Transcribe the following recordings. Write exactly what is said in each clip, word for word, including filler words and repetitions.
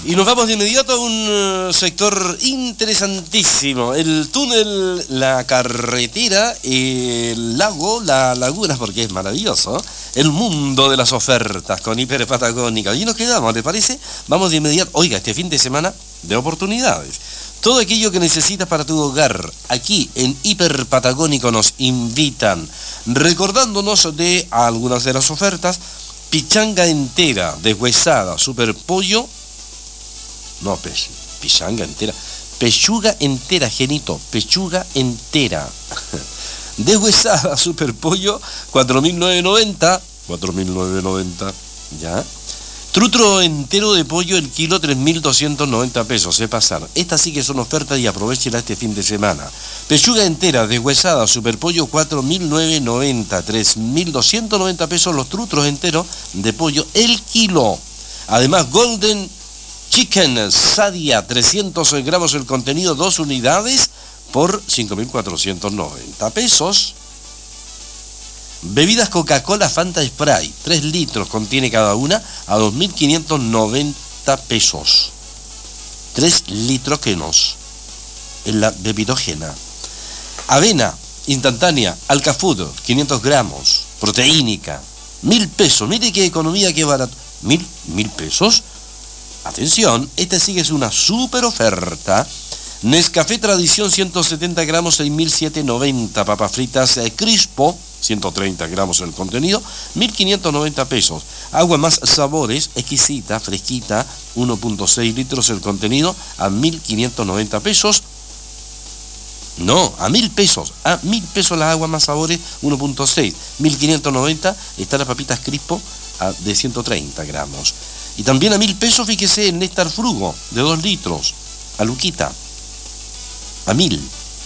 Y nos vamos de inmediato a un uh, sector interesantísimo. El túnel, la carretera, el lago, la laguna, porque es maravilloso. El mundo de las ofertas con Hiper Patagónica. Y nos quedamos, ¿le parece? Vamos de inmediato. Oiga, este fin de semana de oportunidades. Todo aquello que necesitas para tu hogar, aquí en Hiper Patagónico nos invitan, recordándonos de algunas de las ofertas. Pichanga entera, deshuesada, super pollo, no, pe, pichanga entera, pechuga entera, Genito, pechuga entera, deshuesada, super pollo, cuatro mil novecientos noventa, cuatro mil novecientos noventa, ya. Trutro entero de pollo, el kilo, tres mil doscientos noventa pesos, se pasaron. Estas sí que son ofertas y aprovechenla este fin de semana. Pechuga entera, deshuesada, super pollo, cuatro mil novecientos noventa, tres mil doscientos noventa pesos los trutros enteros de pollo, el kilo. Además, Golden Chicken Sadia, trescientos gramos el contenido, dos unidades, por cinco mil cuatrocientos noventa pesos. Bebidas Coca-Cola Fanta Spray, tres litros contiene cada una, a dos mil quinientos noventa pesos. tres litros que nos, en la bebidógena. Avena instantánea, Alcafood, quinientos gramos, proteínica, mil pesos. Mire qué economía, qué barato. Mil, mil pesos. Atención, esta sí que es una super oferta. Nescafé Tradición, ciento setenta gramos, seis mil setecientos noventa. Papas fritas eh, Crispo, ciento treinta gramos el contenido, mil quinientos noventa pesos. Agua Más Sabores, exquisita, fresquita, uno punto seis litros el contenido, a mil quinientos noventa pesos. No, a mil pesos, a mil pesos la Agua Más Sabores, uno punto seis, mil quinientos noventa, están las papitas Crispo a, de ciento treinta gramos. Y también a mil pesos, fíjese, el Néctar Frugo, de dos litros, a Luquita, a mil.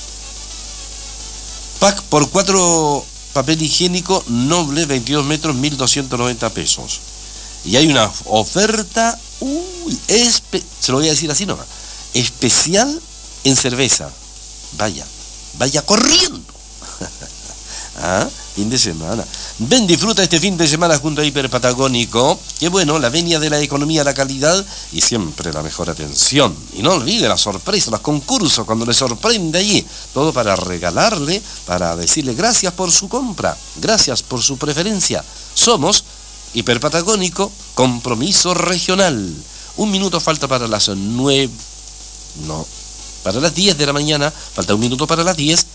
Pack por cuatro... papel higiénico Noble, veintidós metros, mil doscientos noventa pesos. Y hay una oferta, uy, espe- se lo voy a decir así nomás, especial en cerveza. Vaya, vaya corriendo. ¿Ah? Fin de semana. Ven, disfruta este fin de semana junto a Hiper Patagónico. Que bueno, la venia de la economía, la calidad y siempre la mejor atención. Y no olvide las sorpresas, los concursos, cuando le sorprende allí. Todo para regalarle, para decirle gracias por su compra, gracias por su preferencia. Somos Hiper Patagónico, compromiso regional. Un minuto falta para las nueve... No... Para las diez de la mañana, falta un minuto para las diez,